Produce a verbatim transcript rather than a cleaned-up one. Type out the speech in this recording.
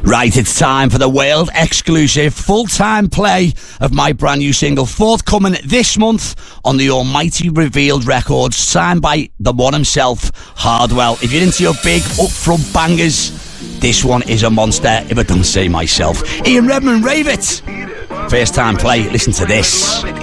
Right, it's time for the world exclusive full-time play of my brand new single, forthcoming this month on the almighty Revealed Records, signed by the one himself, Hardwell. If you're into your big upfront bangers, this one is a monster, if I don't say myself. Ian Redman, rave it! First time play, listen to this.